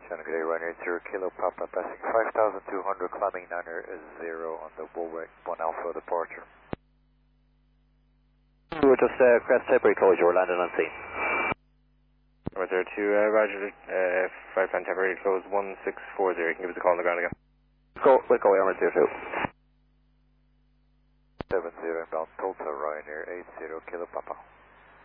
Shannon, good day, Ryanair 0 Kilo Papa, passing 5,200, climbing 9er 0 on the Warwick 1 Alpha departure. We're just crest temporary closure, we're landing on scene. Right there to Roger, 5 fan temporary close 1640, you can give us a call on the ground again. We'll go Emirates 02. 70 inbound Tulsa, Ryanair 80 Kilo Papa.